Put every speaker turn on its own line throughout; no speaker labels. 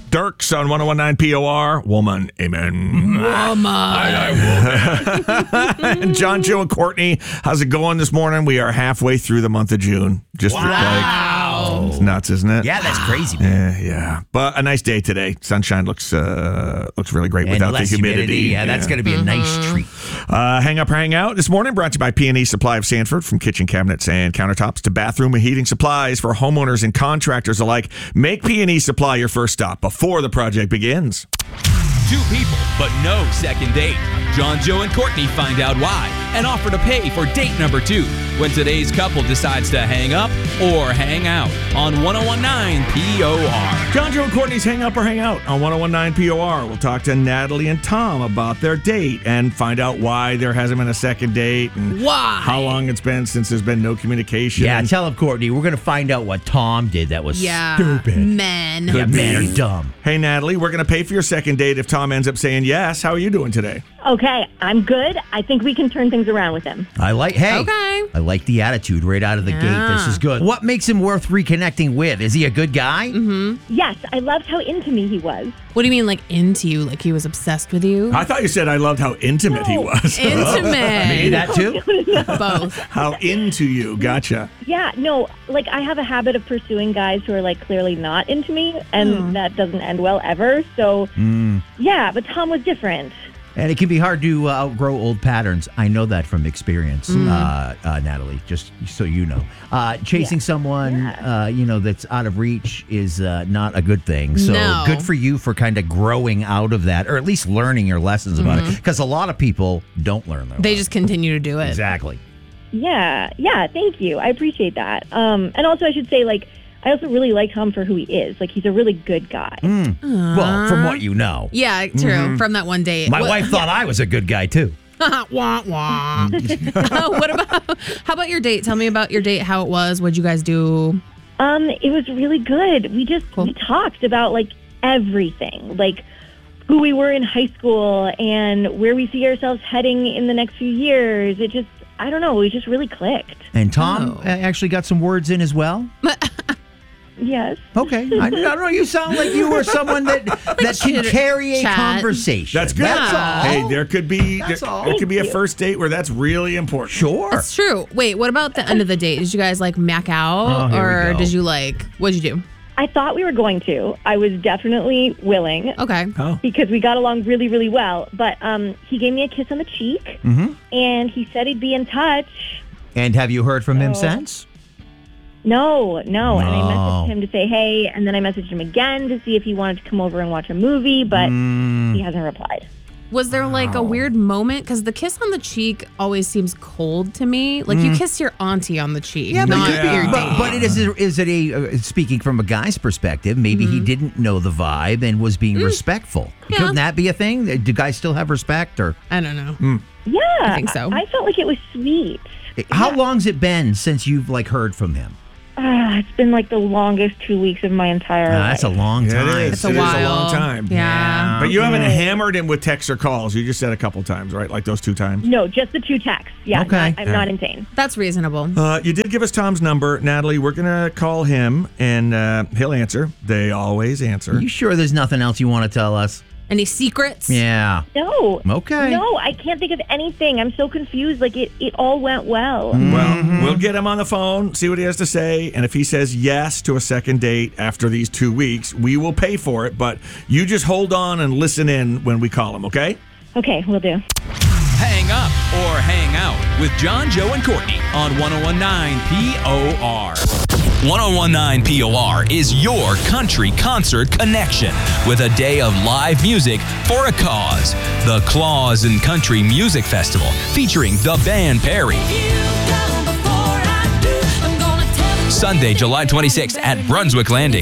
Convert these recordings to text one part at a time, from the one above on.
Dirks on 101.9 POR. Woman. Amen. And John, Joe, and Courtney, how's it going this morning? We are halfway through the month of June. Just it's nuts, isn't it?
Yeah, that's crazy, man.
Yeah. But a nice day today. Sunshine looks really great without the humidity.
Yeah, that's going to be a nice treat.
Hang up or hang out this morning brought to you by P&E Supply of Sanford. From kitchen cabinets and countertops to bathroom and heating supplies for homeowners and contractors alike. Make P&E Supply your first stop before the project begins.
Two people, but no second date. John, Joe, and Courtney find out why and offer to pay for date number 2 when today's couple decides to hang up or hang out on 101.9 POR.
John, Joe, and Courtney's Hang Up or Hang Out on 101.9 POR. We'll talk to Natalie and Tom about their date and find out why there hasn't been a second date and how long it's been since there's been no communication.
Yeah, tell him, Courtney, we're going to find out what Tom did that was stupid.
Men.
Yeah, men are dumb.
Hey, Natalie, we're going to pay for your second date if Tom ends up saying yes. How are you doing today?
Okay, I'm good. I think we can turn things around with him.
I like the attitude right out of the gate. This is good. What makes him worth reconnecting with? Is he a good guy?
Mm-hmm.
Yes, I loved how into me he was.
What do you mean, like into you? Like he was obsessed with you?
I thought you said I loved how intimate he was.
Intimate.
Maybe that too?
No.
Both.
How into you. Gotcha.
Yeah, no, like I have a habit of pursuing guys who are like clearly not into me, and that doesn't end well ever. So, yeah, but Tom was different.
And it can be hard to outgrow old patterns. I know that from experience, Natalie, just so you know. Chasing someone, that's out of reach is not a good thing. So good for you for kind of growing out of that, or at least learning your lessons about it. Because a lot of people don't learn their
They just continue to do it.
Exactly.
Yeah, thank you. I appreciate that. And also I should say, like, I also really like Tom for who he is. Like, he's a really good guy.
Well, from what you know.
Yeah, true. From that one date.
My wife thought I was a good guy, too.
Wah, wah. How about your date? Tell me about your date, how it was. What'd you guys do?
It was really good. We talked about, like, everything. Like, who we were in high school and where we see ourselves heading in the next few years. It just, I don't know, we just really clicked.
And Tom actually got some words in as well?
Yes.
Okay. I don't know. You sound like you were someone that can carry a conversation.
That's good.
That's all.
Hey, there could be a first date where that's really important.
Sure.
That's true. Wait, what about the end of the date? Did you guys like mac out, or did you what'd you do?
I thought we were going to. I was definitely willing.
Okay.
Because we got along really, really well. But he gave me a kiss on the cheek, and he said he'd be in touch.
And have you heard from him since?
No. And I messaged him to say hey, and then I messaged him again to see if he wanted to come over and watch a movie, but he hasn't replied.
Was there like a weird moment? Because the kiss on the cheek always seems cold to me. Like you kiss your auntie on the cheek, not your date.
But is it speaking from a guy's perspective, maybe he didn't know the vibe and was being respectful.
Yeah.
Couldn't that be a thing? Do guys still have respect? Or
I don't know.
Yeah.
I think so.
I felt like it was sweet.
How long's it been since you've heard from him?
It's been like the longest 2 weeks of my entire life.
That's a long time.
It is.
It's a
It is a
while.
long time.
Yeah.
But you haven't hammered him with texts or calls. You just said a couple times, right? Like those 2 times.
No, just the 2 texts. Yeah,
Okay.
I'm not insane.
That's reasonable.
You did give us Tom's number, Natalie. We're gonna call him, and he'll answer. They always answer.
Are you sure there's nothing else you want to tell us?
Any secrets?
Yeah.
No.
Okay.
No, I can't think of anything. I'm so confused. Like, it all went well.
Well, we'll get him on the phone, see what he has to say, and if he says yes to a second date after these 2 weeks, we will pay for it, but you just hold on and listen in when we call him, okay?
Okay, will do.
Hang up or hang out with John, Joe, and Courtney on 101.9 POR. 101.9 POR is your country concert connection with a day of live music for a cause. The Claws and Country Music Festival featuring the band Perry. Sunday, July 26th at Brunswick Landing.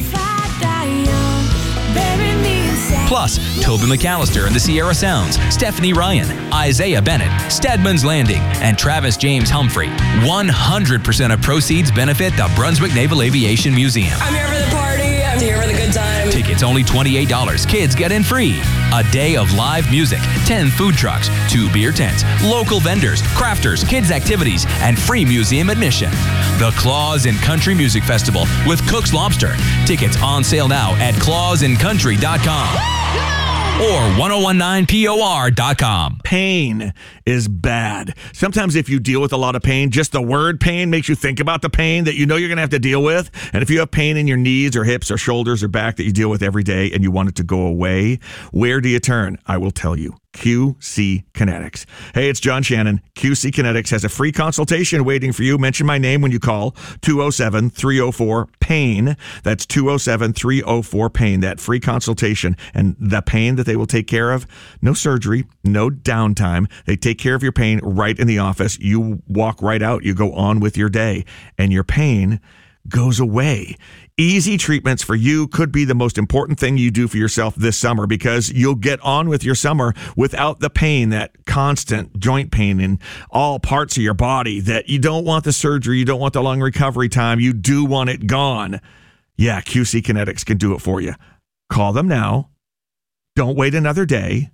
Plus, Toby McAllister and the Sierra Sounds, Stephanie Ryan, Isaiah Bennett, Stedman's Landing, and Travis James Humphrey. 100% of proceeds benefit the Brunswick Naval Aviation Museum.
I'm here for the party. I'm here for the good time.
Tickets only $28. Kids get in free. A day of live music, 10 food trucks, 2 beer tents, local vendors, crafters, kids' activities, and free museum admission. The Claws in Country Music Festival with Cook's Lobster. Tickets on sale now at clawsincountry.com or 1019POR.com.
Pain is bad. Sometimes if you deal with a lot of pain, just the word pain makes you think about the pain that you know you're going to have to deal with. And if you have pain in your knees or hips or shoulders or back that you deal with every day and you want it to go away, where do you turn? I will tell you. QC Kinetics. Hey, it's John Shannon. QC Kinetics has a free consultation waiting for you. Mention my name when you call 207-304-PAIN. That's 207-304-PAIN. That free consultation. And the pain that they will take care of, no surgery, no downtime. They take care of your pain right in the office. You walk right out. You go on with your day. And your pain goes away. Easy treatments for you could be the most important thing you do for yourself this summer, because you'll get on with your summer without the pain, that constant joint pain in all parts of your body that you don't want the surgery, you don't want the long recovery time, you do want it gone. Yeah, QC Kinetics can do it for you. Call them now. Don't wait another day.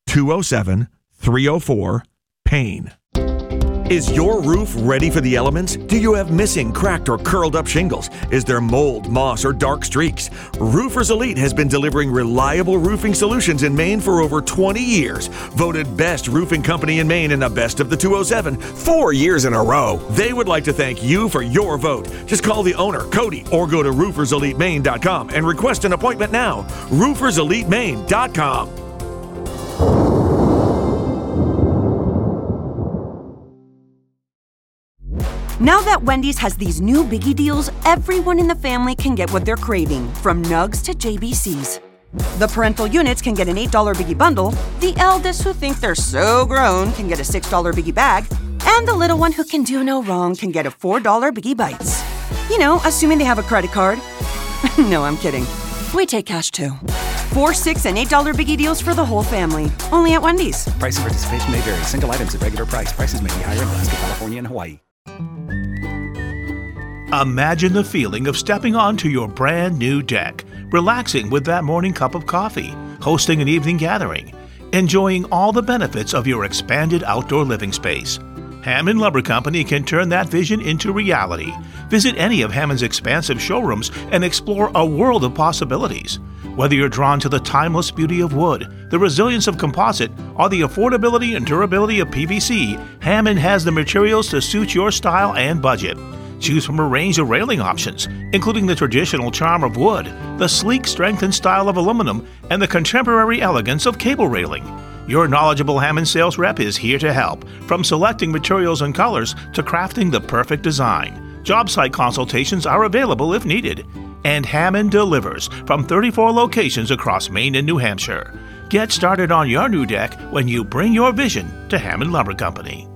207-304-PAIN. Is your roof ready for the elements? Do you have missing, cracked, or curled up shingles? Is there mold, moss, or dark streaks? Roofers Elite has been delivering reliable roofing solutions in Maine for over 20 years. Voted best roofing company in Maine in the Best of the 207 4 years in a row. They would like to thank you for your vote. Just call the owner, Cody, or go to rooferselitemaine.com and request an appointment now. rooferselitemaine.com.
Now that Wendy's has these new biggie deals, everyone in the family can get what they're craving, from nugs to JBCs. The parental units can get an $8 biggie bundle, the eldest who think they're so grown can get a $6 biggie bag, and the little one who can do no wrong can get a $4 biggie bites. You know, assuming they have a credit card. No, I'm kidding. We take cash too. 4, 6, and $8 biggie deals for the whole family. Only at Wendy's.
Price and participation may vary. Single items at regular price. Prices may be higher in Alaska, California, and Hawaii.
Imagine the feeling of stepping onto your brand new deck, relaxing with that morning cup of coffee, hosting an evening gathering, enjoying all the benefits of your expanded outdoor living space. Hammond Lumber Company can turn that vision into reality. Visit any of Hammond's expansive showrooms and explore a world of possibilities. Whether you're drawn to the timeless beauty of wood, the resilience of composite, or the affordability and durability of PVC, Hammond has the materials to suit your style and budget. Choose from a range of railing options, including the traditional charm of wood, the sleek strength and style of aluminum, and the contemporary elegance of cable railing. Your knowledgeable Hammond sales rep is here to help, from selecting materials and colors to crafting the perfect design. Job site consultations are available if needed. And Hammond delivers from 34 locations across Maine and New Hampshire. Get started on your new deck when you bring your vision to Hammond Lumber Company.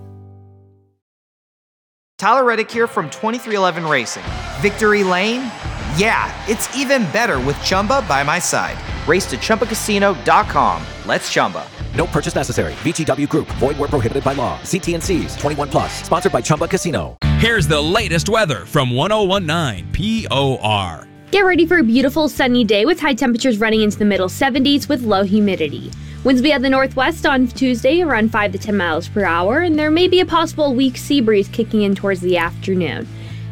Tyler Reddick here from 2311 Racing. Victory Lane? Yeah, it's even better with Chumba by my side. Race to ChumbaCasino.com. Let's Chumba.
No purchase necessary. VGW Group. Void where prohibited by law. See T&Cs. 21 plus. Sponsored by Chumba Casino.
Here's the latest weather from 1019 POR.
Get ready for a beautiful sunny day with high temperatures running into the middle 70s with low humidity. Winds will be at the northwest on Tuesday around 5 to 10 miles per hour, and there may be a possible weak sea breeze kicking in towards the afternoon.